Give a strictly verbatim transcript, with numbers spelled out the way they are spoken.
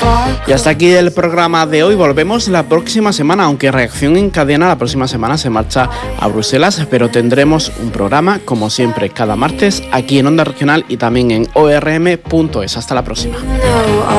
Y hasta aquí el programa de hoy. Volvemos la próxima semana, aunque Reacción en Cadena la próxima semana se marcha a Bruselas, pero tendremos un programa, como siempre, cada martes aquí en Onda Regional y también en o r m punto es. Hasta la próxima.